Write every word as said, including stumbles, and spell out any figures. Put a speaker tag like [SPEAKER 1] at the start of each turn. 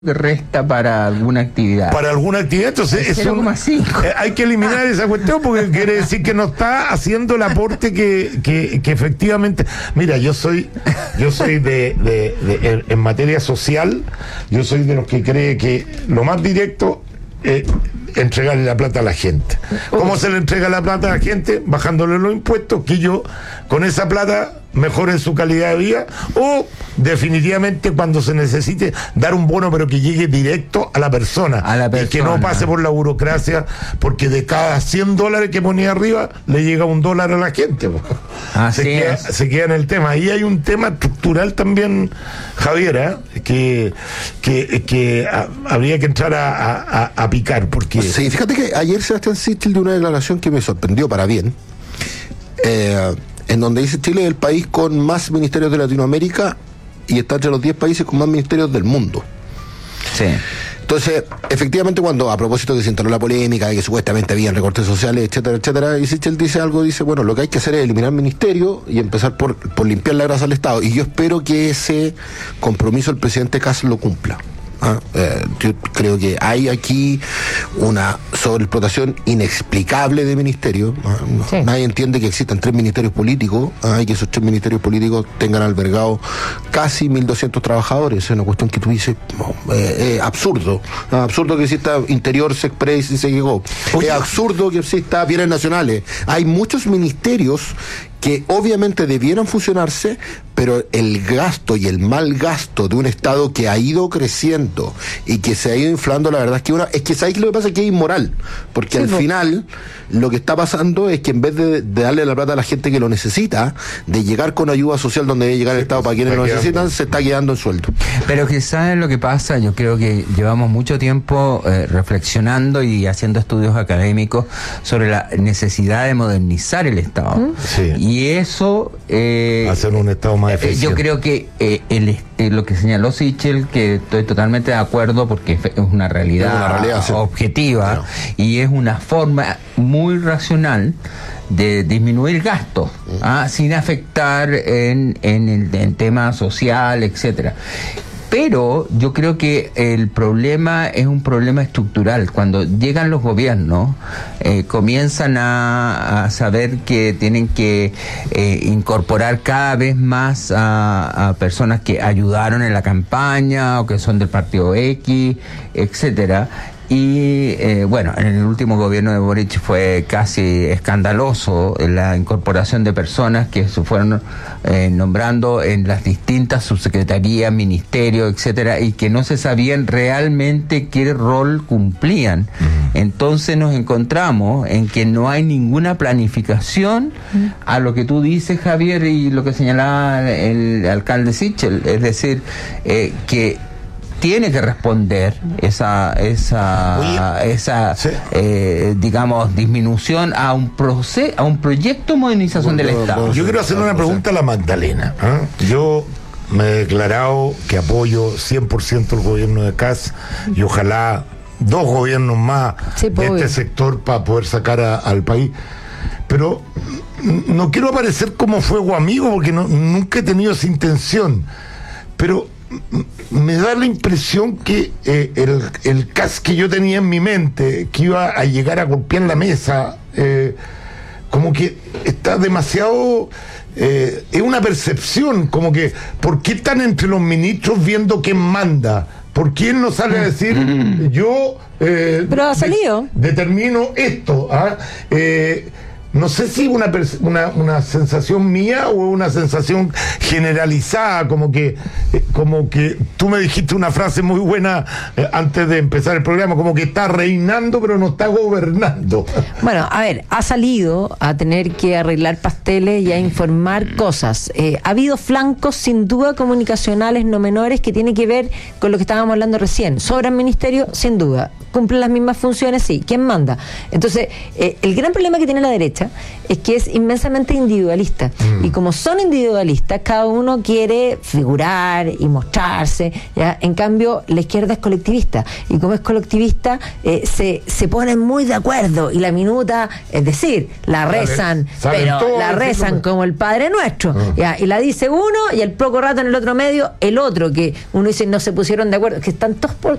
[SPEAKER 1] que resta para alguna actividad.
[SPEAKER 2] Para alguna actividad, entonces es
[SPEAKER 1] cero coma cinco.
[SPEAKER 2] Eh, hay que eliminar esa cuestión porque quiere decir que no está haciendo el aporte que, que, que efectivamente. Mira, yo soy, yo soy de, de, de en, en materia social, yo soy de los que cree que lo más directo es entregarle la plata a la gente. ¿Cómo se le entrega la plata a la gente? Bajándole los impuestos, que yo con esa plata mejoren su calidad de vida, o definitivamente cuando se necesite dar un bono pero que llegue directo a la persona,
[SPEAKER 1] a la persona.
[SPEAKER 2] Y que no pase por la burocracia, porque de cada cien dólares que ponía arriba le llega un dólar a la gente.
[SPEAKER 1] Así
[SPEAKER 2] se, queda, se queda en el tema. Ahí hay un tema estructural también, Javier, ¿eh? que, que, que a, habría que entrar a, a, a picar, porque
[SPEAKER 3] sí, fíjate que ayer Sebastián Sichel dio una declaración que me sorprendió para bien, eh, en donde dice: Chile es el país con más ministerios de Latinoamérica y está entre los diez países con más ministerios del mundo.
[SPEAKER 1] Sí.
[SPEAKER 3] Entonces, efectivamente, cuando a propósito que se instaló la polémica de que supuestamente habían recortes sociales, etcétera, etcétera, y Sichel dice algo, dice, bueno, lo que hay que hacer es eliminar ministerios y empezar por, por limpiar la grasa al Estado. Y yo espero que ese compromiso el presidente Kast lo cumpla. Ah, eh, yo creo que hay aquí una sobreexplotación inexplicable de ministerios. Ah, no, sí. Nadie entiende que existan tres ministerios políticos, ah, y que esos tres ministerios políticos tengan albergados casi mil doscientos trabajadores. Es una cuestión que tú dices, no, eh, eh, absurdo. Ah, absurdo que exista Interior, Sexpress y se llegó. Es absurdo que exista bienes nacionales. Hay muchos ministerios que obviamente debieran fusionarse, pero el gasto y el mal gasto de un Estado que ha ido creciendo y que se ha ido inflando, la verdad es que una, es que ¿sabes lo que pasa? Es que es inmoral, porque sí, al no. final lo que está pasando es que en vez de, de darle la plata a la gente que lo necesita, de llegar con ayuda social donde debe llegar sí, el Estado para quienes lo necesitan, se está quedando en sueldo.
[SPEAKER 1] Pero que ¿saben lo que pasa? Yo creo que llevamos mucho tiempo eh, reflexionando y haciendo estudios académicos sobre la necesidad de modernizar el Estado. ¿Mm? Sí. Y eso eh,
[SPEAKER 2] hacer un Estado más eficiente.
[SPEAKER 1] Yo creo que eh, el, eh, lo que señaló Sichel, que estoy totalmente de acuerdo porque es una realidad, es una realidad sí. objetiva, claro. Y es una forma muy racional de disminuir gastos, ¿ah? Sin afectar en, en el en tema social, etcétera. Pero yo creo que el problema es un problema estructural. Cuando llegan los gobiernos, eh, comienzan a, a saber que tienen que eh, incorporar cada vez más a, a personas que ayudaron en la campaña o que son del partido X, etcétera. Y eh, bueno, en el último gobierno de Boric fue casi escandaloso la incorporación de personas que se fueron eh, nombrando en las distintas subsecretarías, ministerios, etcétera, y que no se sabían realmente qué rol cumplían. Uh-huh. Entonces nos encontramos en que no hay ninguna planificación uh-huh. a lo que tú dices, Javier, y lo que señalaba el alcalde Sichel, es decir, eh, que tiene que responder esa esa Oye, esa sí. eh, digamos disminución a un proceso, a un proyecto de modernización bueno, del Estado.
[SPEAKER 2] Yo quiero hacer una pregunta a la Magdalena. ¿eh? Yo me he declarado que apoyo cien por ciento el gobierno de Kast y ojalá dos gobiernos más sí, de este sector para poder sacar a, al país. Pero no quiero aparecer como fuego amigo porque no, nunca he tenido esa intención. Pero me da la impresión que eh, el, el Kast que yo tenía en mi mente, que iba a llegar a golpear la mesa, eh, como que está demasiado... Eh, es una percepción, como que, ¿por qué están entre los ministros viendo quién manda? ¿Por qué él no sale a decir, yo... Eh,
[SPEAKER 4] Pero ha salido.
[SPEAKER 2] De, determino esto, ¿ah? Eh, No sé si una, una una sensación mía o una sensación generalizada, como que como que tú me dijiste una frase muy buena eh, antes de empezar el programa, como que está reinando pero no está gobernando.
[SPEAKER 4] Bueno, a ver, ha salido a tener que arreglar pasteles y a informar cosas. Eh, ha habido flancos sin duda comunicacionales no menores que tienen que ver con lo que estábamos hablando recién. ¿Sobran ministerios? Sin duda. ¿Cumplen las mismas funciones? Sí. ¿Quién manda? Entonces, eh, el gran problema que tiene la derecha derecha es que es inmensamente individualista. Mm. Y como son individualistas, cada uno quiere figurar y mostrarse, ¿ya? En cambio, la izquierda es colectivista. Y como es colectivista, eh, se, se ponen muy de acuerdo. Y la minuta, es decir, la rezan, Sale, pero la rezan como el Padre Nuestro. Mm. ¿Ya? Y la dice uno, y al poco rato en el otro medio, el otro, que uno dice no se pusieron de acuerdo, que están todos por